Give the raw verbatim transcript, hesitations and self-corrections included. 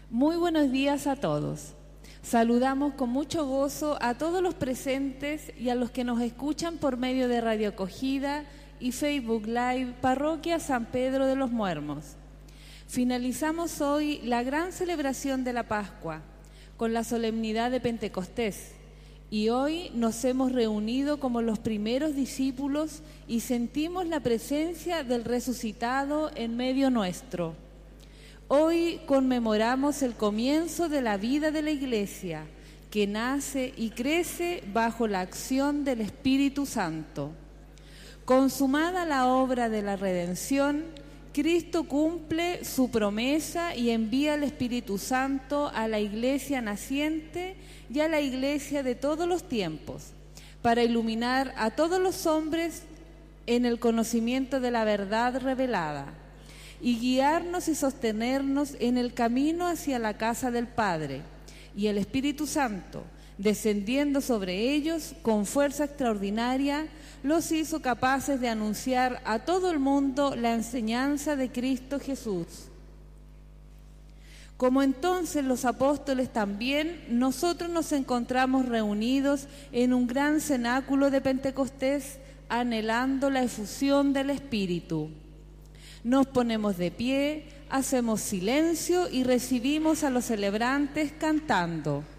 Muy buenos días a todos. Saludamos con mucho gozo a todos los presentes y a los que nos escuchan por medio de Radio Acogida y Facebook Live Parroquia San Pedro de los Muermos. Finalizamos hoy la gran celebración de la Pascua con la solemnidad de Pentecostés y hoy nos hemos reunido como los primeros discípulos y sentimos la presencia del resucitado en medio nuestro. Hoy conmemoramos el comienzo de la vida de la Iglesia, que nace y crece bajo la acción del Espíritu Santo. Consumada la obra de la redención, Cristo cumple su promesa y envía al Espíritu Santo a la Iglesia naciente y a la Iglesia de todos los tiempos, para iluminar a todos los hombres en el conocimiento de la verdad revelada, y guiarnos y sostenernos en el camino hacia la casa del Padre, y el Espíritu Santo, descendiendo sobre ellos con fuerza extraordinaria, los hizo capaces de anunciar a todo el mundo la enseñanza de Cristo Jesús. Como entonces los apóstoles también, nosotros nos encontramos reunidos en un gran cenáculo de Pentecostés, anhelando la efusión del Espíritu. Nos ponemos de pie, hacemos silencio y recibimos a los celebrantes cantando.